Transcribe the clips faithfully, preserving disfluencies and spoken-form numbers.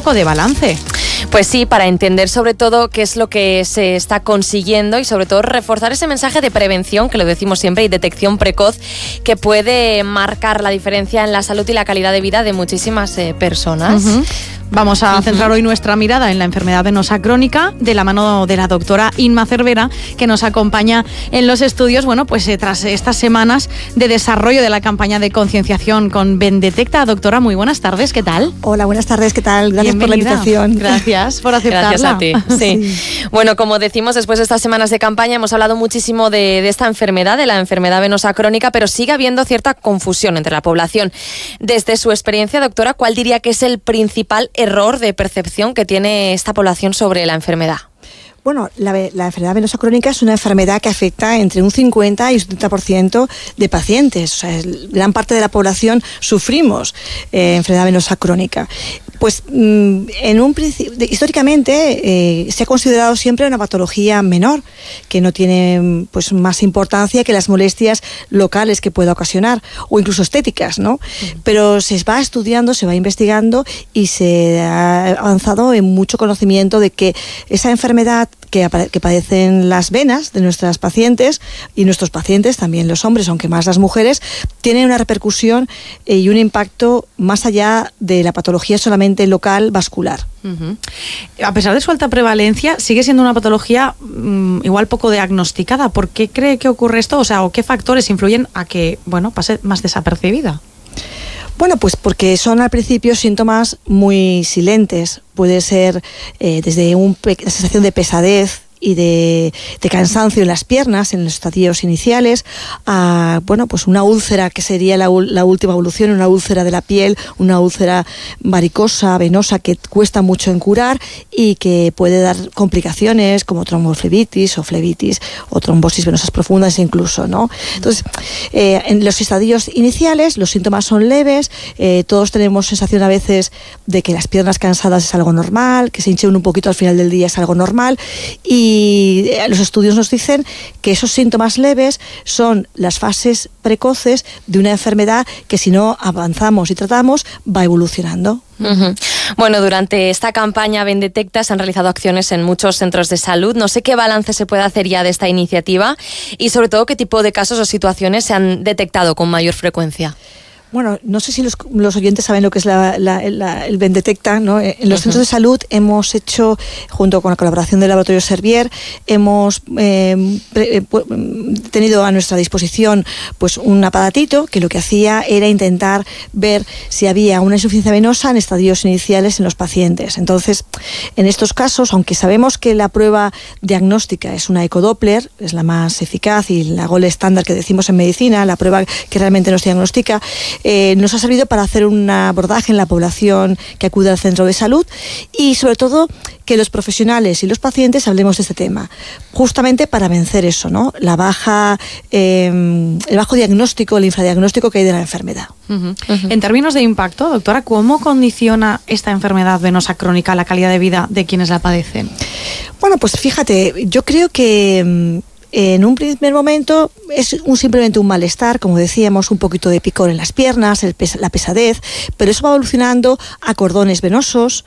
poco de balance. Pues sí, para entender sobre todo qué es lo que se está consiguiendo y sobre todo reforzar ese mensaje de prevención, que lo decimos siempre, y detección precoz, que puede marcar la diferencia en la salud y la calidad de vida de muchísimas eh, personas. Uh-huh. Vamos a centrar hoy nuestra mirada en la enfermedad venosa crónica de la mano de la doctora Inma Cervera, que nos acompaña en los estudios, bueno, pues eh, tras estas semanas de desarrollo de la campaña de concienciación con Vendetecta. Doctora, muy buenas tardes, ¿qué tal? Hola, buenas tardes, ¿qué tal? Gracias Bienvenida. por la invitación. Gracias por aceptarla. Gracias a ti. Sí. Sí. Bueno, como decimos, después de estas semanas de campaña hemos hablado muchísimo de, de esta enfermedad, de la enfermedad venosa crónica, pero sigue habiendo cierta confusión entre la población. Desde su experiencia, doctora, ¿cuál diría que es el principal error de percepción que tiene esta población sobre la enfermedad? Bueno, la, la enfermedad venosa crónica es una enfermedad que afecta entre un cincuenta y un setenta por ciento de pacientes. O sea, gran parte de la población sufrimos eh, enfermedad venosa crónica. Pues mm, en un principio, históricamente eh, se ha considerado siempre una patología menor, que no tiene pues más importancia que las molestias locales que pueda ocasionar, o incluso estéticas, ¿no? Uh-huh. Pero se va estudiando, se va investigando y se ha avanzado en mucho conocimiento de que esa enfermedad que, que padecen las venas de nuestras pacientes y nuestros pacientes, también los hombres, aunque más las mujeres, tienen una repercusión y un impacto más allá de la patología solamente local vascular. Uh-huh. A pesar de su alta prevalencia, sigue siendo una patología mmm, igual poco diagnosticada. ¿Por qué cree que ocurre esto? O sea, ¿o qué factores influyen a que, bueno, pase más desapercibida? Bueno, pues porque son al principio síntomas muy silentes. Puede ser eh, desde un, una sensación de pesadez y de, de cansancio en las piernas en los estadios iniciales, a bueno, pues una úlcera que sería la, la última evolución, una úlcera de la piel, una úlcera varicosa, venosa, que cuesta mucho en curar y que puede dar complicaciones como tromboflebitis o flebitis o trombosis venosas profundas incluso, ¿no? Entonces, eh, en los estadios iniciales los síntomas son leves, eh, todos tenemos sensación a veces de que las piernas cansadas es algo normal, que se hinchen un poquito al final del día es algo normal, y Y los estudios nos dicen que esos síntomas leves son las fases precoces de una enfermedad que si no avanzamos y tratamos va evolucionando. Uh-huh. Bueno, durante esta campaña Vendetecta se han realizado acciones en muchos centros de salud. No sé qué balance se puede hacer ya de esta iniciativa y sobre todo qué tipo de casos o situaciones se han detectado con mayor frecuencia. Bueno, no sé si los, los oyentes saben lo que es la, la, la, el Vendetecta, ¿no? En los uh-huh. centros de salud hemos hecho, junto con la colaboración del laboratorio Servier, hemos eh, pre, eh, tenido a nuestra disposición pues un aparatito que lo que hacía era intentar ver si había una insuficiencia venosa en estadios iniciales en los pacientes. Entonces, en estos casos, aunque sabemos que la prueba diagnóstica es una ecodoppler, es la más eficaz y la gold estándar que decimos en medicina, la prueba que realmente nos diagnostica, Eh, nos ha servido para hacer un abordaje en la población que acude al centro de salud y sobre todo que los profesionales y los pacientes hablemos de este tema, justamente para vencer eso, ¿no? La baja, eh, el bajo diagnóstico, el infradiagnóstico que hay de la enfermedad. Uh-huh. Uh-huh. En términos de impacto, doctora, ¿cómo condiciona esta enfermedad venosa crónica la calidad de vida de quienes la padecen? Bueno, pues fíjate, yo creo que en un primer momento es un, simplemente un malestar, como decíamos, un poquito de picor en las piernas, el pes- la pesadez, pero eso va evolucionando a cordones venosos,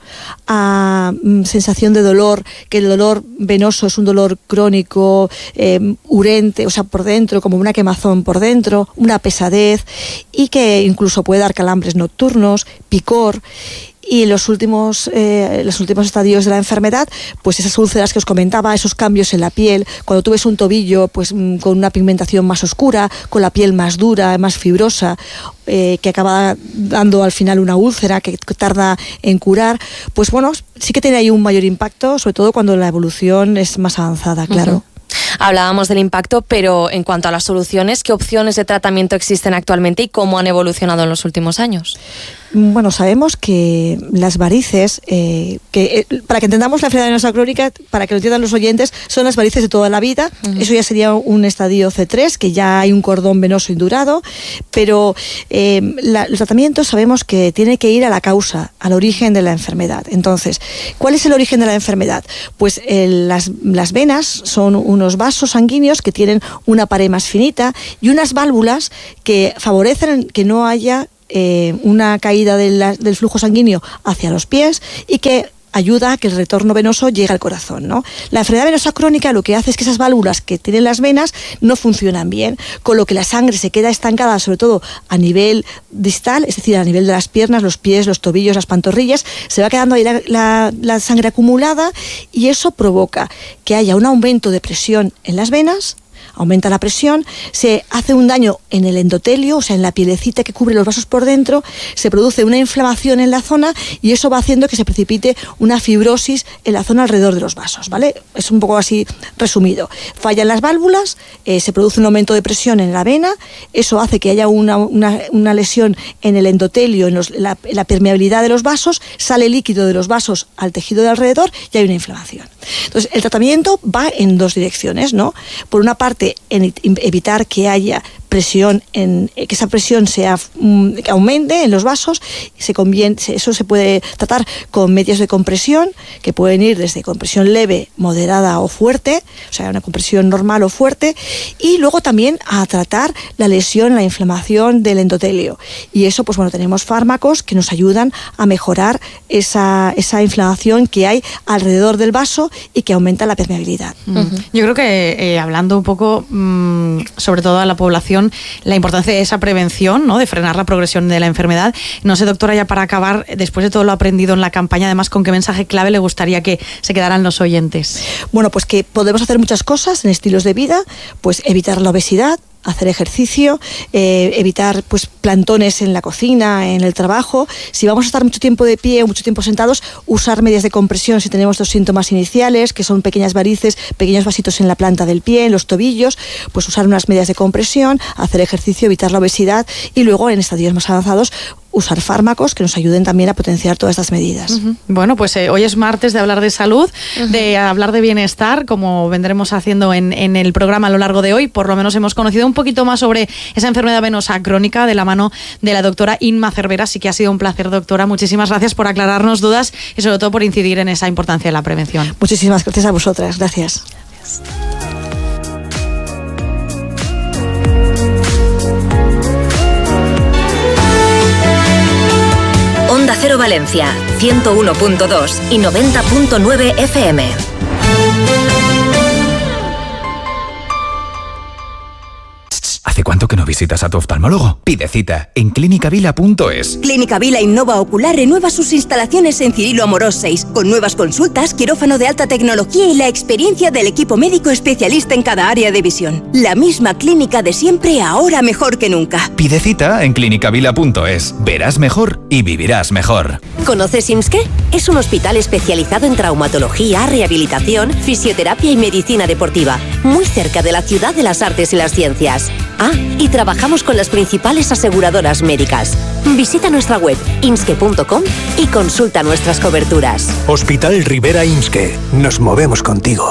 a mm, sensación de dolor, que el dolor venoso es un dolor crónico, eh, urente, o sea, por dentro, como una quemazón por dentro, una pesadez, y que incluso puede dar calambres nocturnos, picor. Y en los últimos, eh, los últimos estadios de la enfermedad, pues esas úlceras que os comentaba, esos cambios en la piel, cuando tú ves un tobillo pues mm, con una pigmentación más oscura, con la piel más dura, más fibrosa, eh, que acaba dando al final una úlcera que tarda en curar, pues bueno, sí que tiene ahí un mayor impacto, sobre todo cuando la evolución es más avanzada, claro. Uh-huh. Hablábamos del impacto, pero en cuanto a las soluciones, ¿qué opciones de tratamiento existen actualmente y cómo han evolucionado en los últimos años? Bueno, sabemos que las varices, eh, que eh, para que entendamos la enfermedad venosa crónica, para que lo entiendan los oyentes, son las varices de toda la vida. Uh-huh. Eso ya sería un estadio C tres, que ya hay un cordón venoso indurado, pero eh, la, los tratamientos sabemos que tiene que ir a la causa, al origen de la enfermedad. Entonces, ¿cuál es el origen de la enfermedad? Pues eh, las, las venas son unos vasos sanguíneos que tienen una pared más finita y unas válvulas que favorecen que no haya eh, una caída de la, del flujo sanguíneo hacia los pies y que ayuda a que el retorno venoso llegue al corazón, ¿no? La enfermedad venosa crónica lo que hace es que esas válvulas que tienen las venas no funcionan bien, con lo que la sangre se queda estancada, sobre todo a nivel distal, es decir, a nivel de las piernas, los pies, los tobillos, las pantorrillas, se va quedando ahí la, la, la sangre acumulada y eso provoca que haya un aumento de presión en las venas, aumenta la presión, se hace un daño en el endotelio, o sea, en la pielecita que cubre los vasos por dentro, se produce una inflamación en la zona y eso va haciendo que se precipite una fibrosis en la zona alrededor de los vasos, ¿vale? Es un poco así resumido. Fallan las válvulas, eh, se produce un aumento de presión en la vena, eso hace que haya una, una, una lesión en el endotelio, en, los, en, la, en la permeabilidad de los vasos, sale líquido de los vasos al tejido de alrededor y hay una inflamación. Entonces, el tratamiento va en dos direcciones, ¿no? Por una parte, en evitar que haya presión, en, que esa presión sea que aumente en los vasos, se conviene, eso se puede tratar con medios de compresión, que pueden ir desde compresión leve, moderada o fuerte, o sea, una compresión normal o fuerte, y luego también a tratar la lesión, la inflamación del endotelio. Y eso, pues bueno, tenemos fármacos que nos ayudan a mejorar esa, esa inflamación que hay alrededor del vaso y que aumenta la permeabilidad. Uh-huh. Yo creo que eh, hablando un poco, mmm, sobre todo a la población, la importancia de esa prevención, ¿no? De frenar la progresión de la enfermedad. No sé, doctora, ya para acabar, después de todo lo aprendido en la campaña, además, ¿con qué mensaje clave le gustaría que se quedaran los oyentes? Bueno, pues que podemos hacer muchas cosas en estilos de vida, pues evitar la obesidad, hacer ejercicio, eh, evitar pues plantones en la cocina, en el trabajo. Si vamos a estar mucho tiempo de pie o mucho tiempo sentados, usar medias de compresión si tenemos los síntomas iniciales, que son pequeñas varices, pequeños vasitos en la planta del pie, en los tobillos, pues usar unas medias de compresión, hacer ejercicio, evitar la obesidad y luego en estadios más avanzados usar fármacos que nos ayuden también a potenciar todas estas medidas. Uh-huh. Bueno, pues eh, hoy es martes de hablar de salud, uh-huh. de hablar de bienestar, como vendremos haciendo en, en el programa a lo largo de hoy. Por lo menos hemos conocido un poquito más sobre esa enfermedad venosa crónica de la mano de la doctora Inma Cervera. Así que ha sido un placer, doctora. Muchísimas gracias por aclararnos dudas y sobre todo por incidir en esa importancia de la prevención. Muchísimas gracias a vosotras. Gracias. Gracias. Onda Cero Valencia, ciento uno punto dos y noventa punto nueve F M. ¿Hace cuánto que no visitas a tu oftalmólogo? Pide cita en clínica vila punto es. Clínica Vila Innova Ocular renueva sus instalaciones en Cirilo Amorós seis, con nuevas consultas, quirófano de alta tecnología y la experiencia del equipo médico especialista en cada área de visión. La misma clínica de siempre, ahora mejor que nunca. Pide cita en clínica vila punto es. Verás mejor y vivirás mejor. ¿Conoces IMSSKE? Es un hospital especializado en traumatología, rehabilitación, fisioterapia y medicina deportiva, muy cerca de la ciudad de las artes y las ciencias. Ah, y trabajamos con las principales aseguradoras médicas. Visita nuestra web imske punto com y consulta nuestras coberturas. Hospital Rivera IMSSKE. Nos movemos contigo.